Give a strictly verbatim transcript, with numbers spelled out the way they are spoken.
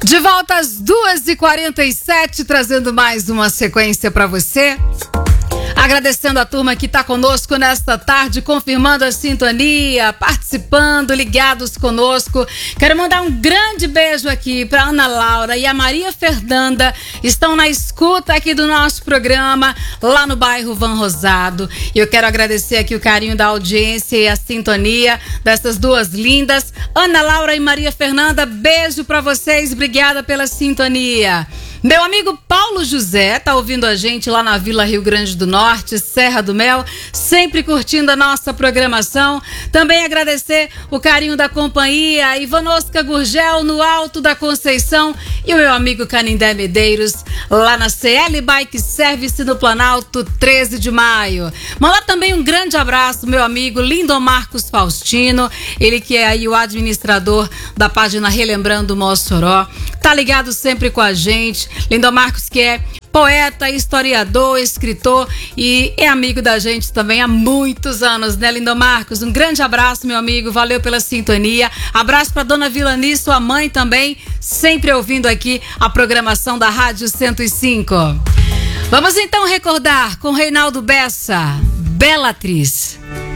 De volta às duas e quarenta e sete, trazendo mais uma sequência para você. Agradecendo a turma que está conosco nesta tarde, confirmando a sintonia, participando, ligados conosco. Quero mandar um grande beijo aqui para Ana Laura e a Maria Fernanda. Estão na escuta aqui do nosso programa, lá no bairro Van Rosado. E eu quero agradecer aqui o carinho da audiência e a sintonia dessas duas lindas. Ana Laura e Maria Fernanda, beijo para vocês. Obrigada pela sintonia. Meu amigo Paulo José tá ouvindo a gente lá na Vila Rio Grande do Norte, Serra do Mel, sempre curtindo a nossa programação. Também agradecer o carinho da companhia, Ivanosca Gurgel no Alto da Conceição e o meu amigo Canindé Medeiros lá na C L Bike Service no Planalto, treze de maio. Mandar também um grande abraço, meu amigo Lindo Marcos Faustino, ele que é aí o administrador da página Relembrando Mossoró, tá ligado sempre com a gente. Lindo Marcos, que é poeta, historiador, escritor e é amigo da gente também há muitos anos, né, Lindo Marcos? Um grande abraço, meu amigo, valeu pela sintonia. Abraço para dona Vilani, sua mãe também, sempre ouvindo aqui a programação da Rádio cento e cinco. Vamos então recordar com Reinaldo Bessa, Bela Atriz.